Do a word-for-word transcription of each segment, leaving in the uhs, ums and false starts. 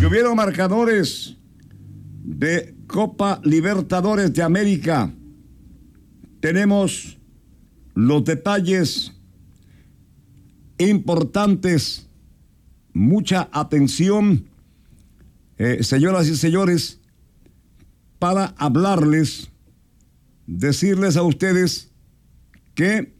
Subieron marcadores de Copa Libertadores de América. Tenemos los detalles importantes. Mucha atención, eh, señoras y señores, para hablarles, decirles a ustedes que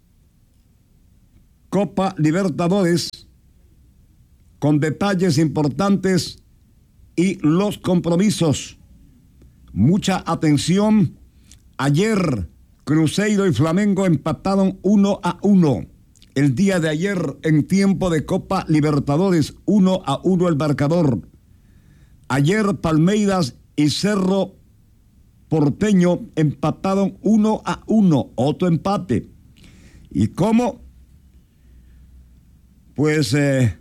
Copa Libertadores, con detalles importantes y los compromisos. Mucha atención. Ayer Cruzeiro y Flamengo empataron uno a uno. El día de ayer, en tiempo de Copa Libertadores, uno a uno el marcador. Ayer Palmeiras y Cerro Porteño empataron uno a uno, otro empate. ¿Y cómo? Pues eh,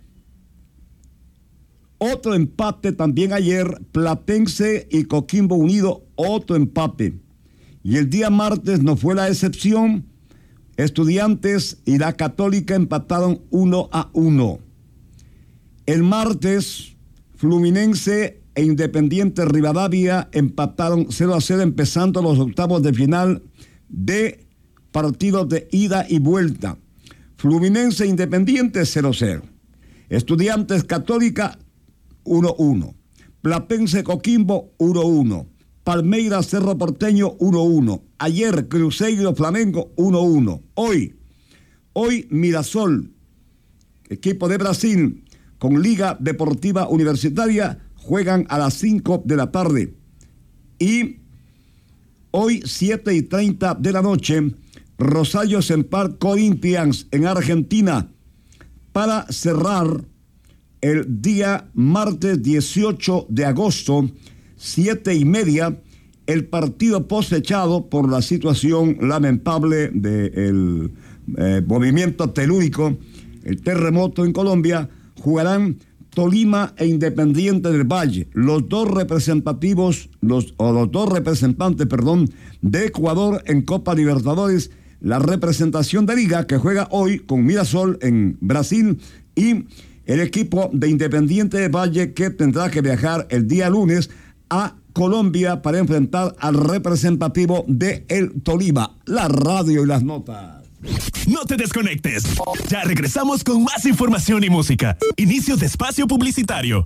otro empate también ayer, Platense y Coquimbo Unido, otro empate. Y el día martes no fue la excepción. Estudiantes y la Católica empataron uno a uno. El martes, Fluminense e Independiente Rivadavia empataron cero a cero, empezando los octavos de final de partidos de ida y vuelta. Fluminense e Independiente cero a cero. Estudiantes Católica uno a uno. Platense Coquimbo uno a uno. Palmeiras Cerro Porteño uno a uno. Ayer Cruzeiro Flamengo uno a uno. Hoy, hoy Mirasol, equipo de Brasil, con Liga Deportiva Universitaria, juegan a las cinco de la tarde. Y hoy, siete y treinta de la noche, Rosario Central Corinthians en Argentina, para cerrar el día martes dieciocho de agosto, siete y media, el partido posechado por la situación lamentable del eh, movimiento telúrico, el terremoto en Colombia. Jugarán Tolima e Independiente del Valle, los dos representativos, los, o los dos representantes, perdón, de Ecuador en Copa Libertadores, la representación de Liga que juega hoy con Mirasol en Brasil y el equipo de Independiente del Valle que tendrá que viajar el día lunes a Colombia para enfrentar al representativo de el Tolima. La radio y las notas. No te desconectes. Ya regresamos con más información y música. Inicio de espacio publicitario.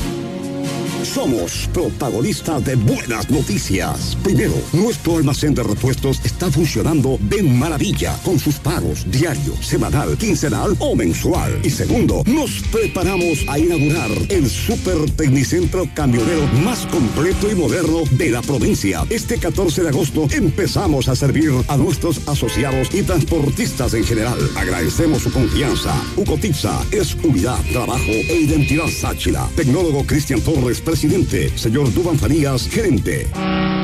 Somos protagonistas de buenas noticias. Primero, nuestro almacén de repuestos está funcionando de maravilla con sus pagos diario, semanal, quincenal o mensual. Y segundo, nos preparamos a inaugurar el Super Tecnicentro Camionero más completo y moderno de la provincia. Este catorce de agosto empezamos a servir a nuestros asociados y transportistas en general. Agradecemos su confianza. Ucotipsa es unidad, trabajo e identidad Sáchila. Tecnólogo Cristian Torres, presidente. Señor Duban Farías, gerente.